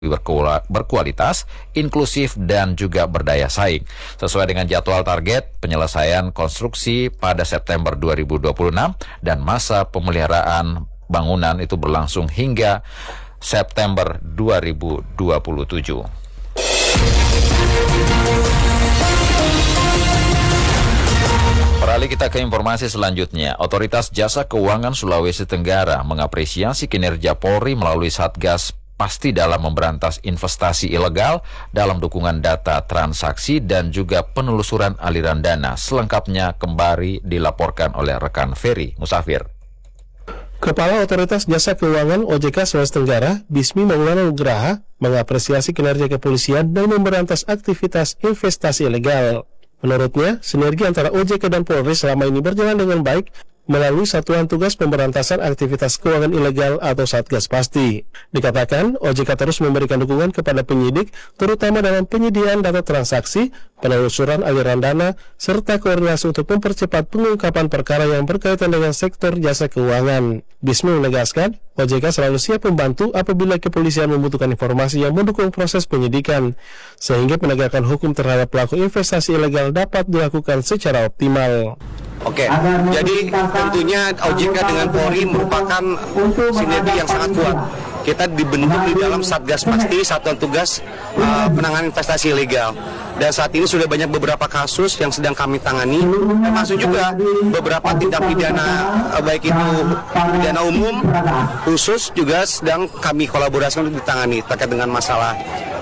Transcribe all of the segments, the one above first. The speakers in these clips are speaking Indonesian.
berkualitas, inklusif, dan juga berdaya saing. Sesuai dengan jadwal target penyelesaian konstruksi pada September 2026 dan masa pemeliharaan bangunan itu berlangsung hingga September 2027. Beralih kita ke informasi selanjutnya. Otoritas Jasa Keuangan Sulawesi Tenggara mengapresiasi kinerja Polri melalui Satgas Pasti dalam memberantas investasi ilegal dalam dukungan data transaksi dan juga penelusuran aliran dana. Selengkapnya kembali dilaporkan oleh rekan Ferry Musafir. Kepala Otoritas Jasa Keuangan OJK Sulawesi Tenggara, Bismi Maulana Nugraha, mengapresiasi kinerja kepolisian dalam memberantas aktivitas investasi ilegal. Menurutnya, sinergi antara OJK dan Polri selama ini berjalan dengan baik melalui Satuan Tugas Pemberantasan Aktivitas Keuangan Ilegal atau Satgas Pasti. Dikatakan, OJK terus memberikan dukungan kepada penyidik, terutama dalam penyediaan data transaksi, penelusuran aliran dana, serta koordinasi untuk mempercepat pengungkapan perkara yang berkaitan dengan sektor jasa keuangan. Bismi menegaskan, OJK selalu siap membantu apabila kepolisian membutuhkan informasi yang mendukung proses penyidikan, sehingga penegakan hukum terhadap pelaku investasi ilegal dapat dilakukan secara optimal. Oke, jadi tentunya OJK dengan Polri merupakan sinergi yang sangat kuat. Kita dibentuk di dalam Satgas Pasti, Satuan Tugas Penanganan Investasi Ilegal. Dan saat ini sudah banyak beberapa kasus yang sedang kami tangani, termasuk juga beberapa tindak pidana, baik itu pidana umum, khusus juga sedang kami kolaborasikan untuk ditangani terkait dengan masalah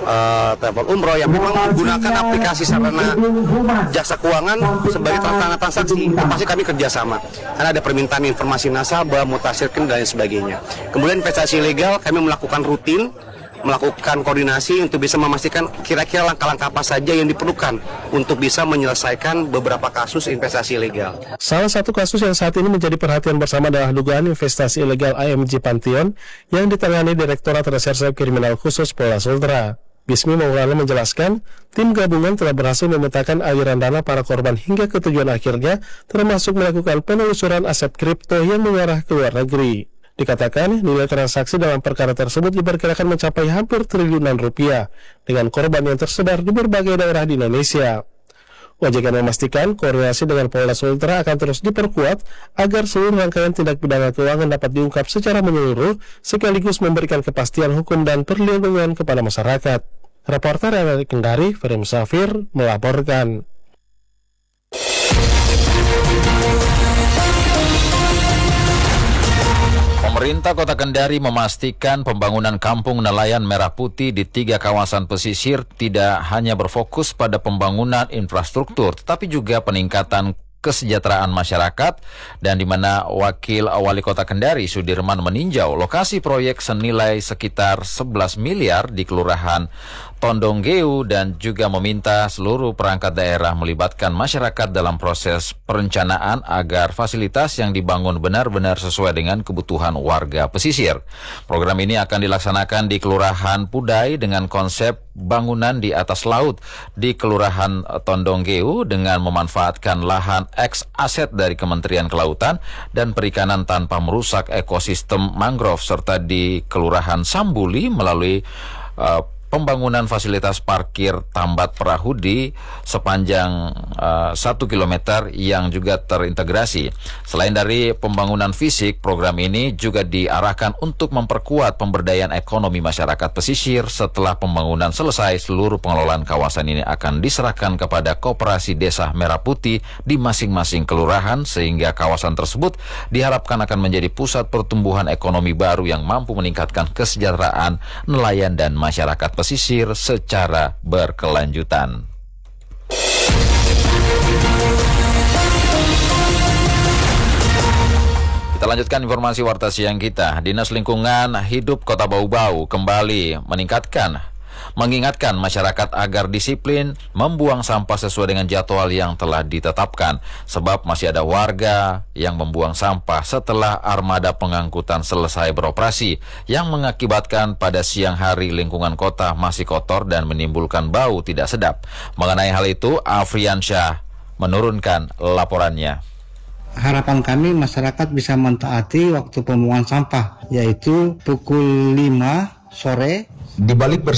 travel umroh yang memang menggunakan aplikasi sarana jasa keuangan sebagai sarana transaksi. Pasti kami kerjasama karena ada permintaan informasi nasabah, mutakhir dan lain sebagainya. Kemudian investasi ilegal kami melakukan rutin, melakukan koordinasi untuk bisa memastikan kira-kira langkah-langkah apa saja yang diperlukan untuk bisa menyelesaikan beberapa kasus investasi ilegal. Salah satu kasus yang saat ini menjadi perhatian bersama adalah dugaan investasi ilegal AMJ Pantheon yang ditangani Direktorat Reserse Kriminal Khusus Polda Sultra. Bismi Maulana menjelaskan, tim gabungan telah berhasil memetakan aliran dana para korban hingga ke tujuan akhirnya, termasuk melakukan penelusuran aset kripto yang mengarah ke luar negeri. Dikatakan, nilai transaksi dalam perkara tersebut diperkirakan mencapai hampir triliunan rupiah, dengan korban yang tersebar di berbagai daerah di Indonesia. OJK memastikan koordinasi dengan Polda Sultra akan terus diperkuat agar seluruh rangkaian tindak pidana keuangan dapat diungkap secara menyeluruh, sekaligus memberikan kepastian hukum dan perlindungan kepada masyarakat. Reporter dari Kendari, Ferry Musafir, melaporkan. Pemerintah Kota Kendari memastikan pembangunan kampung nelayan merah putih di 3 kawasan pesisir tidak hanya berfokus pada pembangunan infrastruktur, tetapi juga peningkatan kesejahteraan masyarakat, dan di mana Wakil Wali Kota Kendari Sudirman meninjau lokasi proyek senilai sekitar 11 miliar di Kelurahan Tondonggeu dan juga meminta seluruh perangkat daerah melibatkan masyarakat dalam proses perencanaan agar fasilitas yang dibangun benar-benar sesuai dengan kebutuhan warga pesisir. Program ini akan dilaksanakan di Kelurahan Pudai dengan konsep bangunan di atas laut di Kelurahan Tondonggeu dengan memanfaatkan lahan eks aset dari Kementerian Kelautan dan Perikanan tanpa merusak ekosistem mangrove, serta di Kelurahan Sambuli melalui pembangunan fasilitas parkir tambat perahu di sepanjang 1 km yang juga terintegrasi. Selain dari pembangunan fisik, program ini juga diarahkan untuk memperkuat pemberdayaan ekonomi masyarakat pesisir. Setelah pembangunan selesai, seluruh pengelolaan kawasan ini akan diserahkan kepada Koperasi Desa Merah Putih di masing-masing kelurahan, sehingga kawasan tersebut diharapkan akan menjadi pusat pertumbuhan ekonomi baru yang mampu meningkatkan kesejahteraan nelayan dan masyarakat pesisir secara berkelanjutan. Kita lanjutkan informasi warta siang kita. Dinas Lingkungan Hidup Kota Bau-Bau kembali mengingatkan masyarakat agar disiplin membuang sampah sesuai dengan jadwal yang telah ditetapkan, sebab masih ada warga yang membuang sampah setelah armada pengangkutan selesai beroperasi, yang mengakibatkan pada siang hari lingkungan kota masih kotor dan menimbulkan bau tidak sedap. Mengenai hal itu, Afriansyah menurunkan laporannya. Harapan kami masyarakat bisa mentaati waktu pembuangan sampah, yaitu pukul 5 sore di balik